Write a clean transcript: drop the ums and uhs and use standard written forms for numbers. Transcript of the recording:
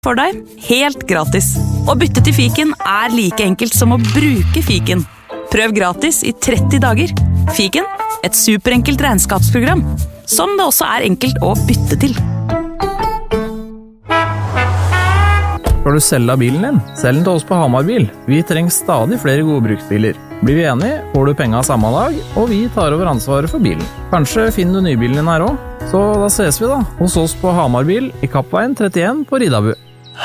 for deg, helt gratis. Å bytte til Fiken like enkelt som å bruke Fiken. Prøv gratis i 30 dager. Fiken, et superenkelt regnskapsprogram, som det også enkelt å bytte til. Skal du selge bilen din? Selg den til oss på Hamar Bil. Vi trenger stadig flere gode bruksbiler. Blir vi enige, får du penga samme dag, og vi tar over ansvaret for bilen. Kanskje finner du nybilen din her også? Så da ses vi da, hos oss på Hamar Bil i Kappveien 31 på Ridabu.